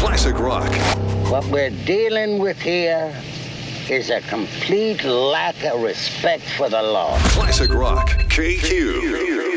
Classic rock. What we're dealing with here is a complete lack of respect for the law. Classic rock. KQ.